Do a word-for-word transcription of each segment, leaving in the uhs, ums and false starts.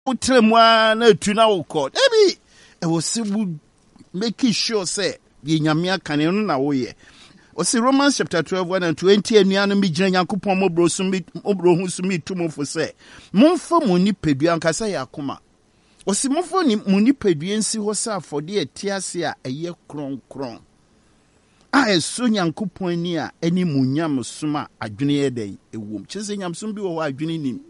utremwa na tuna ukod. Ebi, e wose make sure say, ye nyamia kane no na woye. Wose Romans chapter twelve, one and twenty, and yana mi jina yankupon mobro sumi, mobro husumi tumo for say. Monfo muni pedua nkasa ya kuma. Wose monfo ni muni pedua nsi hosa for de etiase a eye kron kron. A eso nyankopon ni a eni munyam soma adwene ye den ewom chese nyamsom bi wo ho adwene nim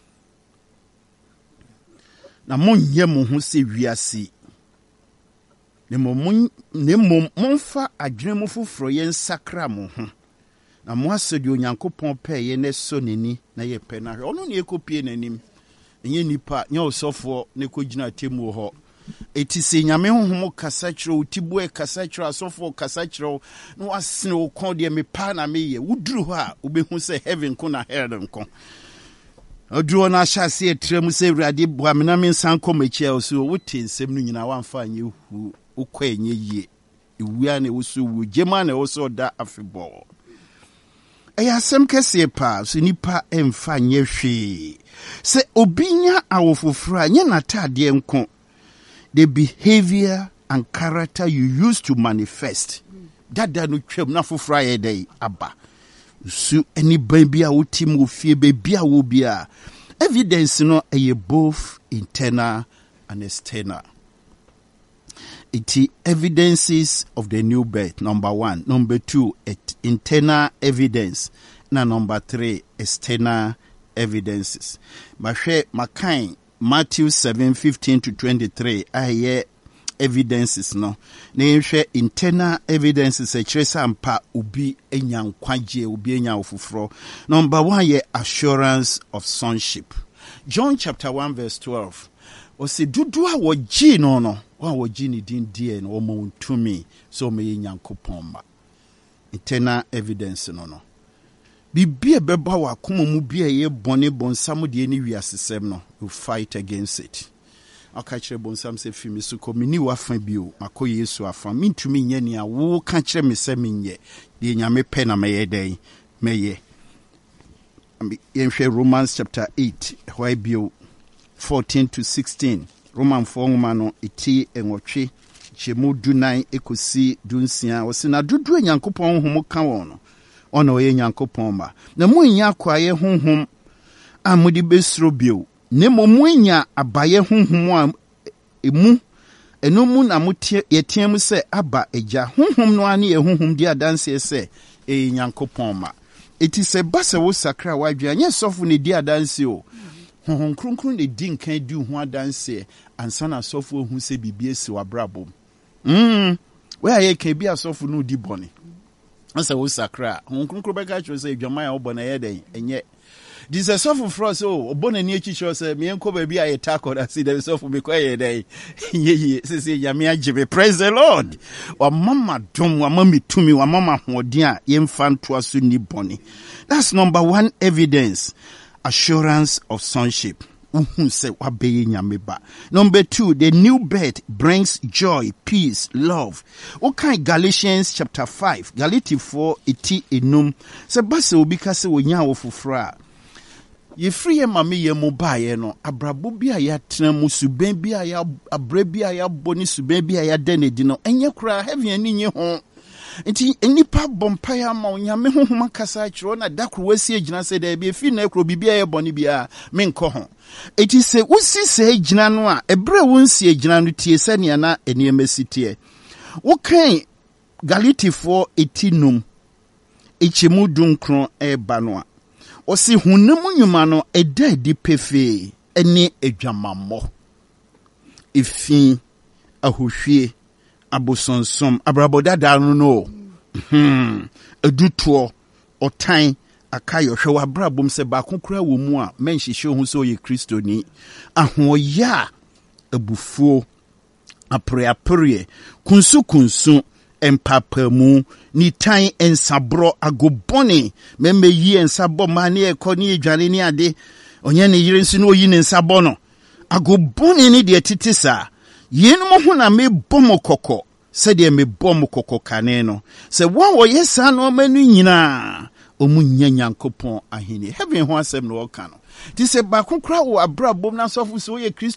na monye mo ho se wiase ne mo ne mo monfa adwene mo foforo ye nsakra mo ho na mo asedi onyankopon pe ye ne so neni na ye pe na ono ne ekopie nanim enye nipa nya osofo ne kogina temu ho eti se nyame honhom kasa kyerɛ utibu e kasa kyerɛ asofo kasa kyerɛ no asene wo kon de me pa na me ye wuduru ho a obehu se heaven ko na hell nko oduro na hyase etrem se awurade boa me na me nsan kɔ machi a so wote nsɛm no nyina wamfa anye hu ukɔ enye yie ewua na wo so wu gema na wo so da afebɔ eya asɛm kɛse pa so nipa emfa nye hwe se obinya awofofra nye natade nko. The behavior and character you use to manifest. That da no twem na fofra ye dey aba. So any baby a wotim wo fie baby a wo bia. Evidence no e both internal and external. It is evidences of the new birth, number one. Number two, it, internal evidence. Na number three, external evidences. Mahwe makai Matthew seven fifteen to twenty-three. I hear evidences no. Ne hwe internal evidences e kire sampa ubi enya nkwaje ubi enya ofufro. Number one ye assurance of sonship. John chapter one verse twelve. O se dudu a wo gi no no. Wa wo gi ni din die no mo ntumi so me nyankopon ma. Internal evidence no no. Bibia beba wa kuma mu bia ye bone bonsam de ni wiasesem no, you fight against it. Aka kire bonsam se fi mi so ko mi ni wa fa bio mako Yesu afa mintumi nya ni a wo ka kire me se menye de nyame pe na me ye den me ye. Yenhwe Romans chapter eight why bio fourteen to sixteen. Roman four no eti enwotwe chemu dunan ekosi dunsia wo se na dudu nyankopon homo ka won no. Ono ye nyankopon ma na munya kwaye honhom amudi besro bio ne munya abaye honhom a emu eno mu na mutie yetiem se aba eja honhom no ane ye honhom di adanse se e nyankopon ma eti se basa wo sakra wadwa nye sofo ne di adanse o honhom kronkron ne di nkan di ho adanse ansa na sofo hu se bibie si wabrabo mm we aye kan bi asofo no di bone asa wo sakra honkonkro beka cho say dwamaya obona ye den enye this is suffer for us oh obona ni echi cho say me enko ba bi aye tako da see the suffer be kwaye den ye ye say say yame agibe praise the Lord wa mama dom wa mama tumi wa mama hoden a ye mfa nto aso ni bone. That's number one evidence, assurance of sonship. Number two, the new birth brings joy, peace, love. Okay, Galatians chapter five, Galatians four, iti enum. Se base obi kase wonya wofufra. Ye free ye mame ye mobaye no, abrabo bi a ya tena mu suben bi a ya abre bi a ya boni suben bi a ya denedi no. Enye kura heavy ani nye ho. Nti enipa bompaya ma onyame honhom kasa kiro na dakro wasi agina se da bi fi na kro bibia ye boni bia menko ho. Eti se usi se agina no a ebre wonsi agina no tie se ne na eniema sitie. Wo kan Galatians four eighteen echemu dunkron e ba no a osi hunam nwuma no eda di pefe ene adwamammo efi ahohwie abosonsom abraboda da no no hmm edutuo otan akayo hwe wa brabom se ba kokora wo mu a menhihye hu so ye kristoni ahoya abufuo apreapre kunsu kunsu empapamu ni tan ensabro agobone meme yi ensabo mane ekoni edwane ni ade onye ne yire nsi no yi ne nsabo no agobone ni de titisa yenum ho na me bomo kokko se de me bomo kokko kane no se wa wo yesa no manu nyina omunya nyankopon ahini heaven ho asem no ka no ti se ba kokra wo abrabom na sofo so ye